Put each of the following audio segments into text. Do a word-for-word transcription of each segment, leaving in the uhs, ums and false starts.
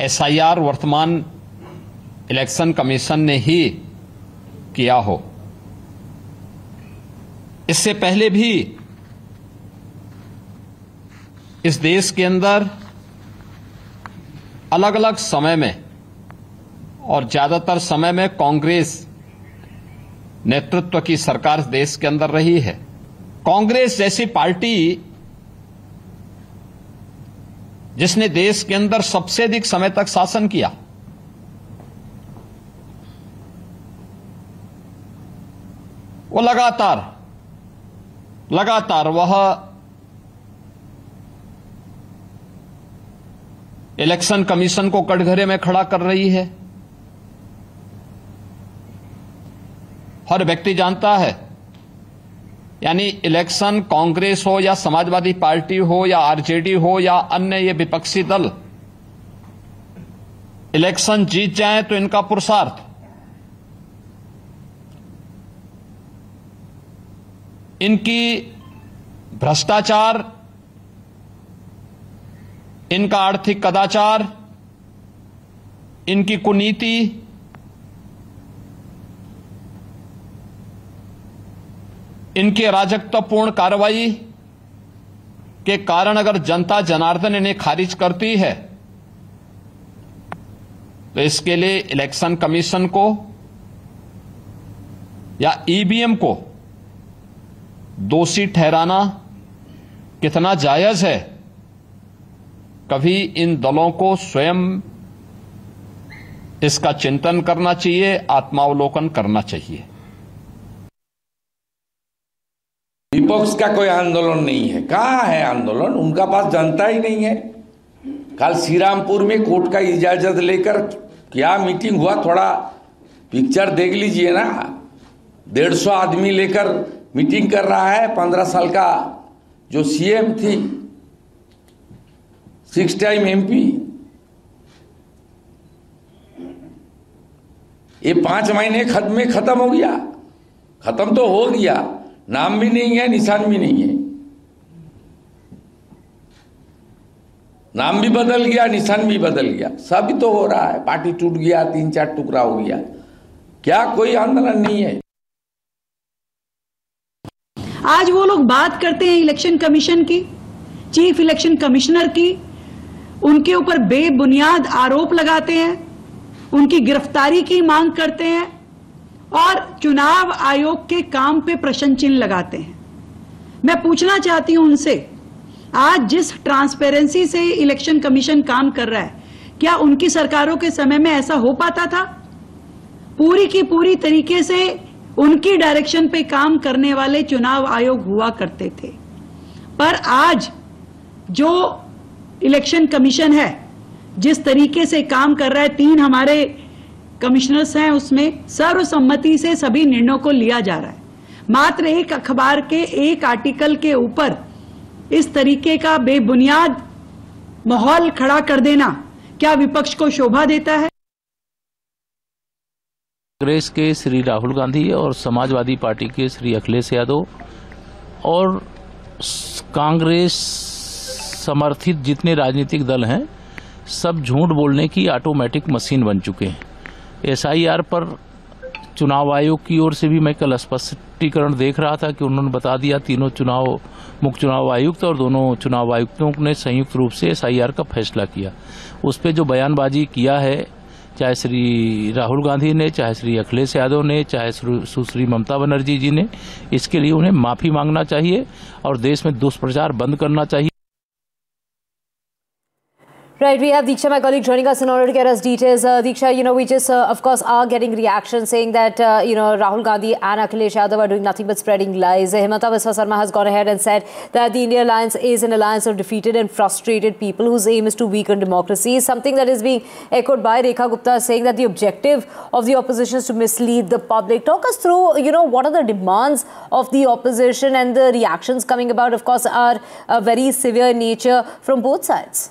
SIR वर्तमान election commission ने ही किया हो। इससे पहले भी इस देश के अंदर अलग अलग समय में और ज्यादातर समय में कांग्रेस नेतृत्व की सरकार देश के अंदर रही है। कांग्रेस जैसी पार्टी जिसने देश के अंदर सबसे अधिक समय तक शासन किया, वो लगातार लगातार वह इलेक्शन कमीशन को कटघरे में खड़ा कर रही है। हर व्यक्ति जानता है, यानी इलेक्शन कांग्रेस हो या समाजवादी पार्टी हो या आरजेडी हो या अन्य ये विपक्षी दल, इलेक्शन जीत जाए तो इनका पुरुषार्थ इनकी भ्रष्टाचार, इनका आर्थिक कदाचार, इनकी कुनीति, इनके अराजकतापूर्ण कार्रवाई के कारण अगर जनता जनार्दन इन्हें खारिज करती है तो इसके लिए इलेक्शन कमीशन को या ईवीएम को दोषी ठहराना कितना जायज है, कभी इन दलों को स्वयं इसका चिंतन करना चाहिए, आत्मावलोकन करना चाहिए। विपक्ष का कोई आंदोलन नहीं है। कहां है आंदोलन? उनका पास जनता ही नहीं है। कल श्रीरामपुर में कोर्ट का इजाजत लेकर क्या मीटिंग हुआ, थोड़ा पिक्चर देख लीजिए ना। डेढ़ सौ आदमी लेकर मीटिंग कर रहा है। पंद्रह साल का जो सीएम थी, सिक्स टाइम एमपी, ये पांच महीने खत्म में खत्म हो गया। खत्म तो हो गया, नाम भी नहीं है, निशान भी नहीं है। नाम भी बदल गया, निशान भी बदल गया, सब तो हो रहा है। पार्टी टूट गया, तीन चार टुकड़ा हो गया। क्या कोई आंदोलन नहीं है? आज वो लोग बात करते हैं इलेक्शन कमीशन की, चीफ इलेक्शन कमिश्नर की, उनके ऊपर बेबुनियाद आरोप लगाते हैं, उनकी गिरफ्तारी की मांग करते हैं और चुनाव आयोग के काम पे प्रश्न चिन्ह लगाते हैं। मैं पूछना चाहती हूं उनसे, आज जिस ट्रांसपेरेंसी से इलेक्शन कमीशन काम कर रहा है, क्या उनकी सरकारों के समय में ऐसा हो पाता था? पूरी की पूरी तरीके से उनकी डायरेक्शन पे काम करने वाले चुनाव आयोग हुआ करते थे। पर आज जो इलेक्शन कमीशन है, जिस तरीके से काम कर रहा है, तीन हमारे कमिश्नर्स हैं, उसमें सर्वसम्मति से सभी निर्णयों को लिया जा रहा है। मात्र एक अखबार के एक आर्टिकल के ऊपर इस तरीके का बेबुनियाद माहौल खड़ा कर देना क्या विपक्ष को शोभा देता है? कांग्रेस के श्री राहुल गांधी और समाजवादी पार्टी के श्री अखिलेश यादव और कांग्रेस समर्थित जितने राजनीतिक दल हैं, सब झूठ बोलने की ऑटोमेटिक मशीन बन चुके हैं। एसआईआर पर चुनाव आयोग की ओर से भी मैं कल स्पष्टीकरण देख रहा था कि उन्होंने बता दिया, तीनों चुनाव मुख्य चुनाव आयुक्त और दोनों चुनाव आयुक्तों ने संयुक्त रूप से एसआईआर का फैसला किया। उस पर जो बयानबाजी किया है, चाहे श्री राहुल गांधी ने, चाहे श्री अखिलेश यादव ने, चाहे सुश्री ममता बनर्जी जी ने, इसके लिए उन्हें माफी मांगना चाहिए और देश में दुष्प्रचार बंद करना चाहिए। Right, we have Diksha, my colleague, joining us in order to get us details. Uh, Diksha, you know, we just, uh, of course, are getting reactions saying that, uh, you know, Rahul Gandhi and Akhilesh Yadav are doing nothing but spreading lies. Himanta Biswa Sarma has gone ahead and said that the India Alliance is an alliance of defeated and frustrated people whose aim is to weaken democracy. Something that is being echoed by Rekha Gupta, saying that the objective of the opposition is to mislead the public. Talk us through, you know, what are the demands of the opposition, and the reactions coming about, of course, are uh, very severe in nature from both sides.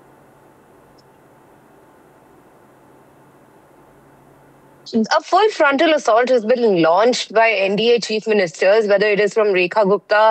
A full frontal assault has been launched by N D A chief ministers, whether it is from Rekha Gupta,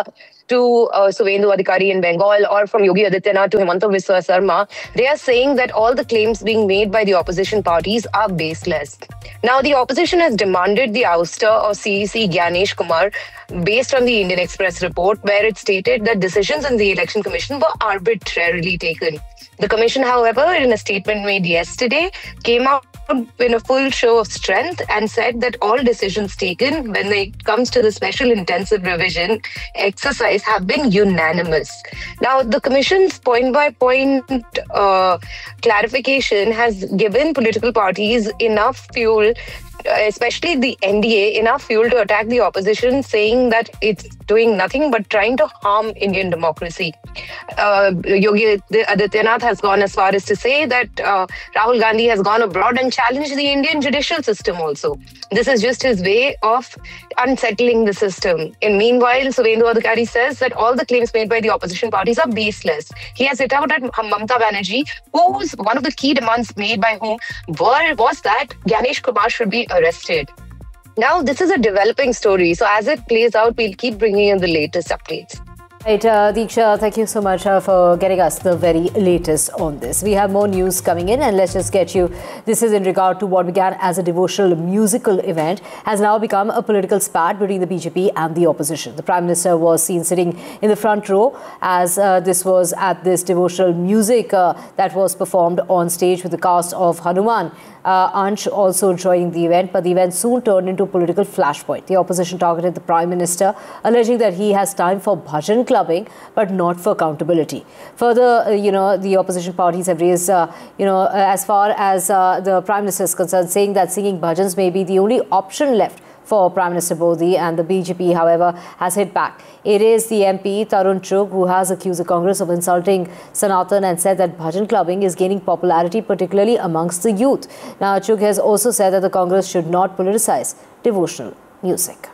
to uh, Suvendu Adhikari in Bengal or from Yogi Adityanath to Himanta Biswa Sarma, they are saying that all the claims being made by the opposition parties are baseless. Now, the opposition has demanded the ouster of C E C Gyanesh Kumar based on the Indian Express report, where it stated that decisions in the Election Commission were arbitrarily taken. The commission, however, in a statement made yesterday, came out in a full show of strength and said that all decisions taken when it comes to the special intensive revision exercise have been unanimous. Now, the commission's point-by-point uh, clarification has given political parties enough fuel, especially the N D A, enough fuel to attack the opposition, saying that it's doing nothing but trying to harm Indian democracy. Uh, Yogi Adityanath has gone as far as to say that uh, Rahul Gandhi has gone abroad and challenged the Indian judicial system also. This is just his way of unsettling the system. And meanwhile, Suvendu Adhikari says that all the claims made by the opposition parties are baseless. He has hit out at Mamata Banerjee, whose one of the key demands made by whom were, was that Gyanesh Kumar should be arrested. Now, this is a developing story. So as it plays out, we'll keep bringing in the latest updates. Right, uh, Deeksha, thank you so much uh, for getting us the very latest on this. We have more news coming in, and let's just get you. This is in regard to what began as a devotional musical event has now become a political spat between the B J P and the opposition. The Prime Minister was seen sitting in the front row as uh, this was at this devotional music uh, that was performed on stage with the cast of Hanuman. Uh, Ansh also joining the event, but the event soon turned into a political flashpoint. The opposition targeted the Prime Minister, alleging that he has time for bhajan clubbing, but not for accountability. Further, uh, you know, the opposition parties have raised, uh, you know, uh, as far as uh, the Prime Minister is concerned, saying that singing bhajans may be the only option left for Prime Minister Modi, and the B J P, however, has hit back. It is the M P Tarun Chugh who has accused the Congress of insulting Sanatan and said that bhajan clubbing is gaining popularity, particularly amongst the youth. Now, Chugh has also said that the Congress should not politicize devotional music.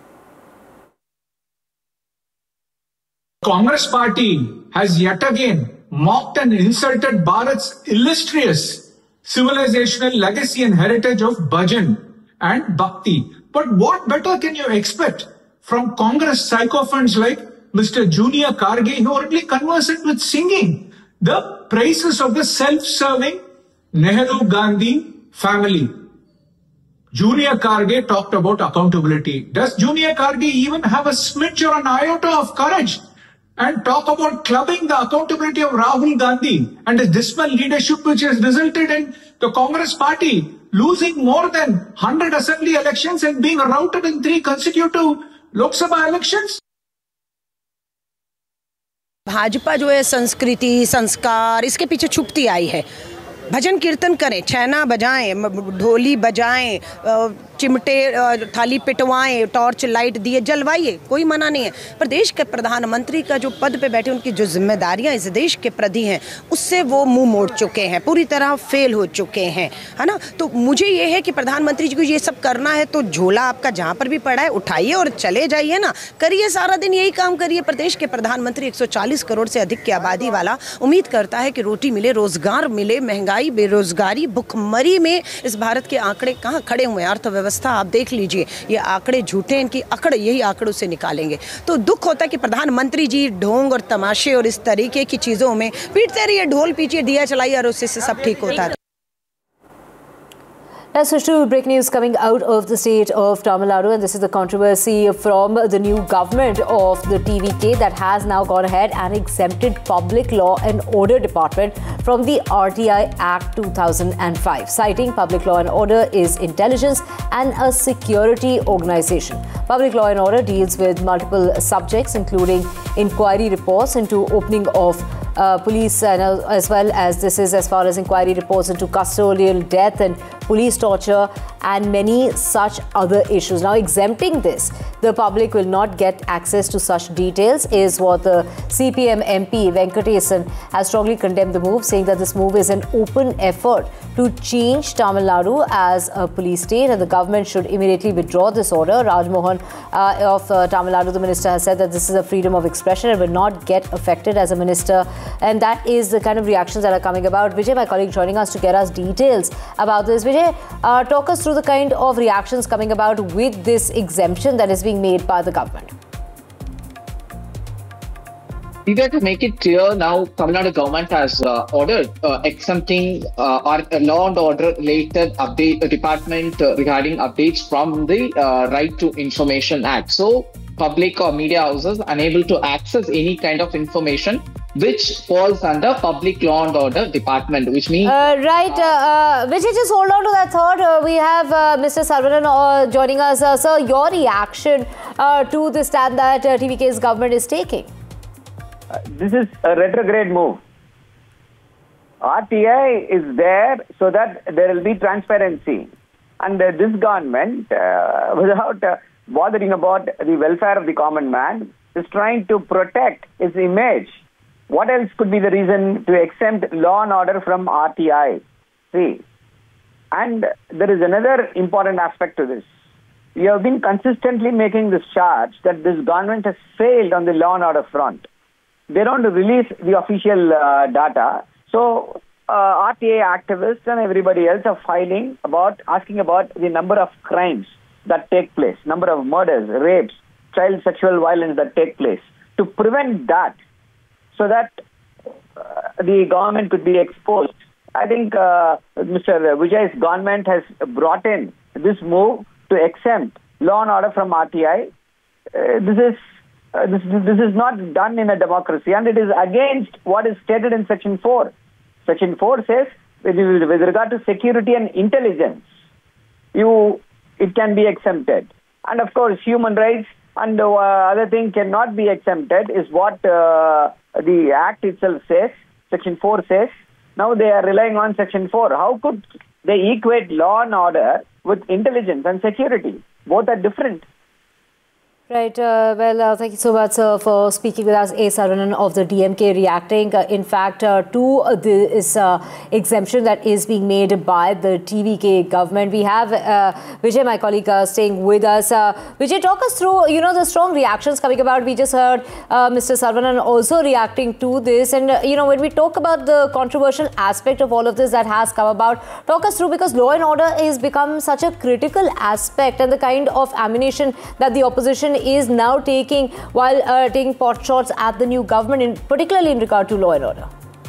Congress party has yet again mocked and insulted Bharat's illustrious civilizational legacy and heritage of bhajan and bhakti. But what better can you expect from Congress sycophants like Mister Junior Karge, who are only conversant with singing the praises of the self-serving Nehru Gandhi family? Junior Karge talked about accountability. Does Junior Karge even have a smidge or an iota of courage and talk about clubbing the accountability of Rahul Gandhi and his dismal leadership, which has resulted in the Congress party losing more than one hundred assembly elections and being routed in three consecutive Lok Sabha elections? Bhajpa जो है संस्कृति संस्कार इसके पीछे छुपती आई है। भजन कीर्तन करें, छैना बजाएं, ढोली बजाएं, चिमटे थाली पिटवाएं, टॉर्च लाइट दिए जलवाइए, कोई मना नहीं है। पर देश के प्रधानमंत्री का जो पद पे बैठे उनकी जो जिम्मेदारियां इस देश के प्रति हैं उससे वो मुंह मोड़ चुके हैं, पूरी तरह फेल हो चुके हैं, है ना। तो मुझे ये है कि प्रधानमंत्री जी को ये सब करना है तो झोला आपका जहाँ पर भी पड़ा है उठाइए और चले जाइए ना, करिए, सारा दिन यही काम करिए। प्रदेश के प्रधानमंत्री एक सौ चालीस करोड़ से अधिक की आबादी वाला उम्मीद करता है कि रोटी मिले, रोजगार मिले। महंगाई, बेरोजगारी, भुखमरी में इस भारत के आंकड़े कहाँ खड़े हुए हैं। अर्थव्यवस्था आप देख लीजिए, ये आंकड़े झूठे, इनकी अकड़ यही आंकड़ों से निकालेंगे। तो दुख होता है कि प्रधानमंत्री जी ढोंग और तमाशे और इस तरीके की चीज़ों में पीटते रहिए, ढोल पीछे, दिया चलाइए और उससे सब ठीक होता है। Let's switch to break news coming out of the state of Tamil Nadu, and this is the controversy from the new government of the T V K that has now gone ahead and exempted Public Law and Order Department from the R T I Act two thousand five, citing Public Law and Order is intelligence and a security organization. Public Law and Order deals with multiple subjects, including inquiry reports into opening of uh, police, and uh, as well as this is as far as inquiry reports into custodial death and police torture and many such other issues. Now, exempting this, the public will not get access to such details, is what the C P M M P Venkatesan has strongly condemned the move, saying that this move is an open effort to change Tamil Nadu as a police state and the government should immediately withdraw this order. Raj Mohan uh, of uh, Tamil Nadu, the minister, has said that this is a freedom of expression and will not get affected as a minister, and that is the kind of reactions that are coming about. Vijay, my colleague, joining us to get us details about this. Vijay, uh, talk us through the kind of reactions coming about with this exemption that is being made by the government. Divya, to make it clear, now Tamil Nadu government has uh, ordered uh, exempting uh, or uh, law and order related update uh, department uh, regarding updates from the uh, Right to Information Act. So public or media houses unable to access any kind of information which falls under public law and order department, which means... Uh, right, uh, uh, Vijay, just hold on to that thought. Uh, we have uh, Mister Saravanan uh, joining us. Uh, sir, your reaction uh, to the stand that uh, T V K's government is taking? Uh, this is a retrograde move. R T I is there so that there will be transparency. And uh, this government, uh, without uh, bothering about the welfare of the common man, is trying to protect its image. What else could be the reason to exempt law and order from R T I? See, and there is another important aspect to this. We have been consistently making this charge that this government has failed on the law and order front. They don't release the official uh, data. So uh, R T I activists and everybody else are filing about, asking about the number of crimes that take place, number of murders, rapes, child sexual violence that take place. To prevent that, so that uh, the government could be exposed. I think uh, Mister Vijay's government has brought in this move to exempt law and order from R T I. Uh, this is uh, this, this is not done in a democracy, and it is against what is stated in Section four. Section four says, with, with regard to security and intelligence, you it can be exempted. And of course, human rights and uh, other things cannot be exempted is what uh, the Act itself says, Section four says. Now they are relying on Section four. How could they equate law and order with intelligence and security? Both are different. Right. Uh, well, uh, thank you so much, sir, for speaking with us. A. Saravanan of the D M K reacting, uh, in fact, uh, to uh, this uh, exemption that is being made by the T V K government. We have uh, Vijay, my colleague, uh, staying with us. Uh, Vijay, talk us through, you know, the strong reactions coming about. We just heard uh, Mister Saravanan also reacting to this. And, uh, you know, when we talk about the controversial aspect of all of this that has come about, talk us through, because law and order has become such a critical aspect, and the kind of ammunition that the opposition is now taking while uh, taking pot shots at the new government, in, particularly in regard to law and order.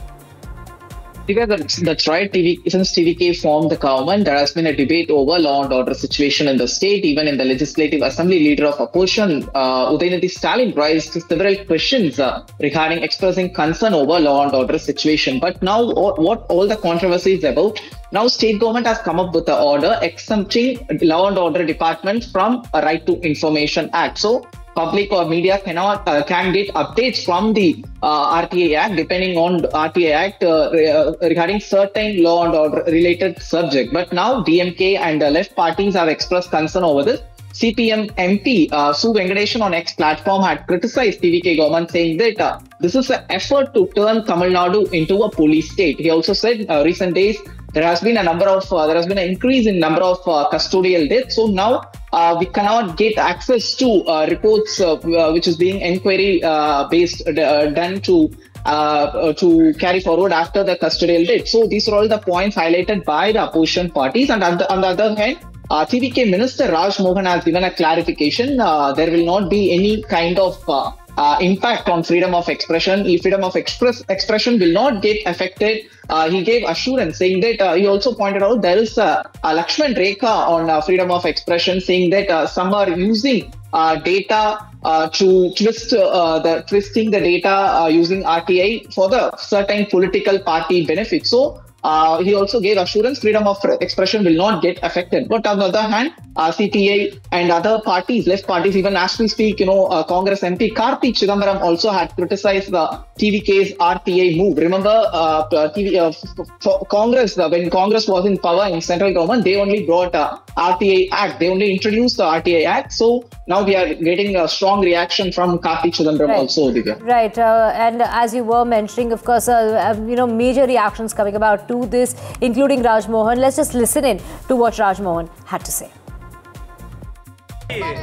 Yeah, that's, that's right. T V, since T V K formed the government, there has been a debate over law and order situation in the state. Even in the Legislative Assembly, leader of opposition, uh, Udayanidhi Stalin, raised several questions uh, regarding expressing concern over law and order situation. But now, all, what all the controversy is about, now state government has come up with the order exempting law and order department from a Right to Information Act. So public or media cannot uh, can get updates from the uh, R T I Act, depending on R T I Act uh, re uh, regarding certain law and order related subject. But now D M K and uh, left parties have expressed concern over this. C P M M P uh, Su Venkatesan on X platform had criticized T V K government, saying that uh, this is an effort to turn Tamil Nadu into a police state. He also said uh, recent days there has been a number of uh, there has been an increase in number of uh, custodial deaths. So now uh, we cannot get access to uh, reports uh, uh, which is being inquiry uh, based uh, done to uh, to carry forward after the custodial death. So these are all the points highlighted by the opposition parties. And on the, on the other hand, uh, T V K Minister Raj Mohan has given a clarification. Uh, there will not be any kind of uh, Uh, impact on freedom of expression. Freedom of express expression will not get affected. Uh, he gave assurance, saying that uh, he also pointed out there is a, a Lakshman Rekha on uh, freedom of expression, saying that uh, some are using uh, data uh, to twist uh, the twisting the data uh, using R T I for the certain political party benefits. So Uh, he also gave assurance freedom of expression will not get affected. But on the other hand, uh, C P I and other parties, left parties, even as we speak, you know, uh, Congress M P Karti Chidambaram also had criticized the T V K's R T I move. Remember, uh, T V, uh, for Congress, uh, when Congress was in power in central government, they only brought uh, R T I Act. They only introduced the R T I Act. So now we are getting a strong reaction from Karti Chidambaram right. also, Divya. Right. Uh, and as you were mentioning, of course, uh, you know, major reactions coming about to this, including Raj Mohan. Let's just listen in to what Raj Mohan had to say.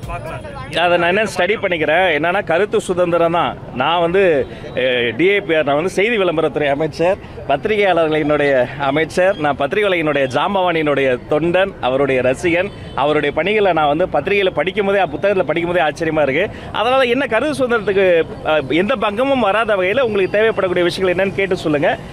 அதை நான் என்ன study பண்ணிக்கிறேன். என்னன்னா கருத்து சுதந்திரம் தான். நான் வந்து டிஏபிஆர், நான் வந்து செய்தி விளம்பரத்துறை அமைச்சர், பத்திரிகையாளர்களினுடைய அமைச்சர், நான் பத்திரிகைகளினுடைய ஜாம்பவானியினுடைய தொண்டன், அவருடைய ரசிகன். அவருடைய பணிகளை நான் வந்து பத்திரிகையில் படிக்கும் போதே, புத்தகத்தில் படிக்கும் போதே ஆச்சரியமாக இருக்குது. அதனால் என்ன கருத்து சுதந்திரத்துக்கு எந்த பங்கமும் வராத வகையில் உங்களுக்கு தேவைப்படக்கூடிய விஷயங்கள் என்னன்னு கேட்டு சொல்லுங்கள்.